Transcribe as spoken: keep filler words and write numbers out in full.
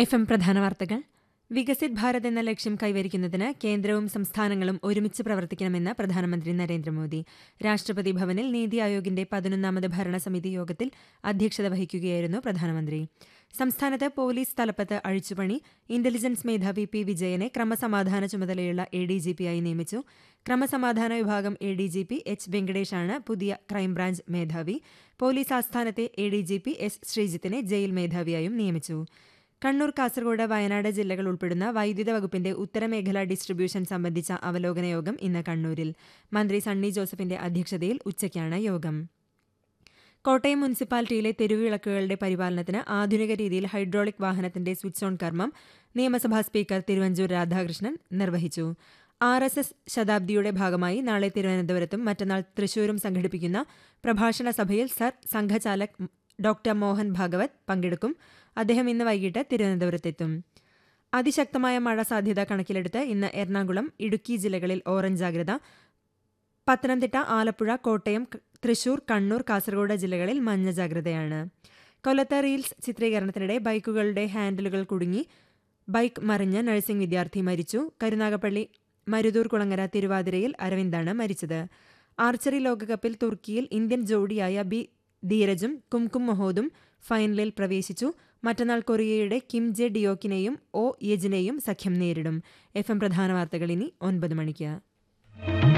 F M പ്രധാന വാർത്തകൾ. വികസിത് ഭാരത് എന്ന ലക്ഷ്യം കൈവരിക്കുന്നതിന് കേന്ദ്രവും സംസ്ഥാനങ്ങളും ഒരുമിച്ച് പ്രവർത്തിക്കണമെന്ന് പ്രധാനമന്ത്രി നരേന്ദ്രമോദി. രാഷ്ട്രപതി ഭവനിൽ നീതി ആയോഗിന്റെ പതിനൊന്നാമത് ഭരണസമിതി യോഗത്തിൽ അധ്യക്ഷത വഹിക്കുകയായിരുന്നു പ്രധാനമന്ത്രി. സംസ്ഥാനത്ത് പോലീസ് തലപ്പത്ത് അഴിച്ചുപണി. ഇന്റലിജൻസ് മേധാവി പി വിജയനെ ക്രമസമാധാന ചുമതലയുള്ള എ ഡി ജി പിയായി നിയമിച്ചു. ക്രമസമാധാന വിഭാഗം A D G P H വെങ്കടേഷാണ് പുതിയ ക്രൈംബ്രാഞ്ച് മേധാവി. Police ആസ്ഥാനത്തെ A D G P S ശ്രീജിത്തിനെ jail മേധാവിയായും നിയമിച്ചു. കണ്ണൂർ, കാസർഗോഡ്, വയനാട് ജില്ലകൾ ഉൾപ്പെടുന്ന വൈദ്യുത വകുപ്പിന്റെ ഉത്തരമേഖലാ ഡിസ്ട്രിബ്യൂഷൻ സംബന്ധിച്ച അവലോകന യോഗം ഇന്ന് കണ്ണൂരിൽ. മന്ത്രി സണ്ണി ജോസഫിന്റെ അധ്യക്ഷതയിൽ ഉച്ചയ്ക്കാണ് യോഗം. കോട്ടയം മുനിസിപ്പാലിറ്റിയിലെ തെരുവിളക്കുകളുടെ പരിപാലനത്തിന് ആധുനിക രീതിയിൽ ഹൈഡ്രോളിക് വാഹനത്തിന്റെ സ്വിച്ച് ഓൺ കർമ്മം നിയമസഭാ സ്പീക്കർ തിരുവഞ്ചൂർ രാധാകൃഷ്ണൻ നിർവഹിച്ചു. ആർ എസ് എസ് ശതാബ്ദിയുടെ ഭാഗമായി നാളെ തിരുവനന്തപുരത്തും മറ്റന്നാൾ തൃശൂരും സംഘടിപ്പിക്കുന്ന പ്രഭാഷണ സഭയിൽ സർ സംഘചാലക് ഡോക്ടർ മോഹൻ ഭാഗവത് പങ്കെടുക്കും. അദ്ദേഹം ഇന്ന് വൈകിട്ട് തിരുവനന്തപുരത്തെത്തും. അതിശക്തമായ മഴ സാധ്യത കണക്കിലെടുത്ത് ഇന്ന് എറണാകുളം, ഇടുക്കി ജില്ലകളിൽ ഓറഞ്ച് ജാഗ്രത. പത്തനംതിട്ട, ആലപ്പുഴ, കോട്ടയം, തൃശൂർ, കണ്ണൂർ, കാസർഗോഡ് ജില്ലകളിൽ മഞ്ഞ ജാഗ്രതയാണ്. കൊല്ലത്ത് റീൽസ് ചിത്രീകരണത്തിനിടെ ബൈക്കുകളുടെ ഹാൻഡിലുകൾ കുടുങ്ങി ബൈക്ക് മറിഞ്ഞ് നഴ്സിംഗ് വിദ്യാർത്ഥി മരിച്ചു. കരുനാഗപ്പള്ളി മരുതൂർ കുളങ്ങര തിരുവാതിരയിൽ അരവിന്ദാണ് മരിച്ചത്. ആർച്ചറി ലോകകപ്പിൽ തുർക്കിയിൽ ഇന്ത്യൻ ജോഡിയായ ബി ധീരജും കുംകും മൊഹോദും ഫൈനലിൽ പ്രവേശിച്ചു. മറ്റന്നാൾ കൊറിയയുടെ കിം ജെ ഡിയോക്കിനെയും ഒ യെജിനെയും സഖ്യം നേരിടും. എഫ് എം പ്രധാന വാർത്തകൾ ഇനി ഒൻപത് മണിക്ക്.